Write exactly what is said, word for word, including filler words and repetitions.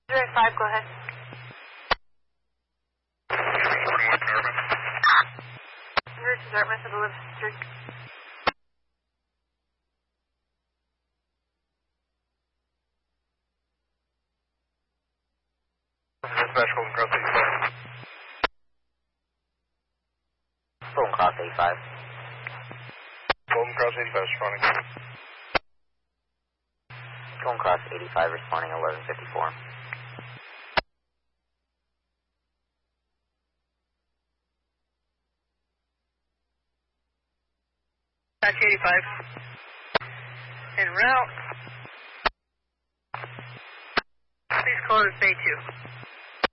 zero five, go ahead. Reporting West Dartmouth. Route to Dartmouth at eleven three. Dispatch, Golden Cross eighty-five. Golden Cross eighty-five. Golden Cross eighty-five, responding. Golden Cross eighty-five, responding eleven fifty-four. Dispatch eighty-five. En route. Please call us Bay two.